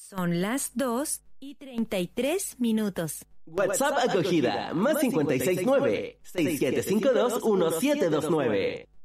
Son las 2:33. WhatsApp acogida, +569 6752 1729.